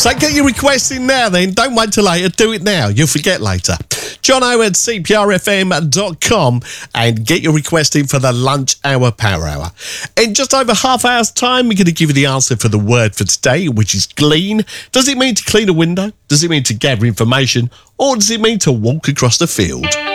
So get your requests in now then. Don't wait till later. Do it now. You'll forget later. Jono at cprfm.com and get your request in for the lunch hour power hour. In just over half hour's time, we're going to give you the answer for the word for today, which is glean. Does it mean to clean a window? Does it mean to gather information? Or does it mean to walk across the field?